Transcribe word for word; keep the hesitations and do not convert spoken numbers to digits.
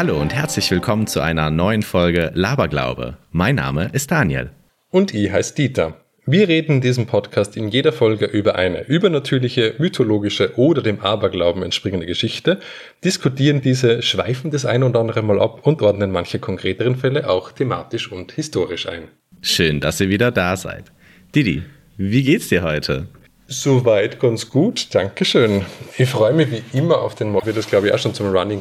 Hallo und herzlich willkommen zu einer neuen Folge Laberglaube. Mein Name ist Daniel. Und ich heiße Dieter. Wir reden in diesem Podcast in jeder Folge über eine übernatürliche, mythologische oder dem Aberglauben entspringende Geschichte, diskutieren diese, schweifen das ein oder andere Mal ab und ordnen manche konkreteren Fälle auch thematisch und historisch ein. Schön, dass ihr wieder da seid. Didi, wie geht's dir heute? Soweit ganz gut, Dankeschön. Ich freue mich wie immer auf den Morgen. Wird das, glaube ich, auch schon zum Running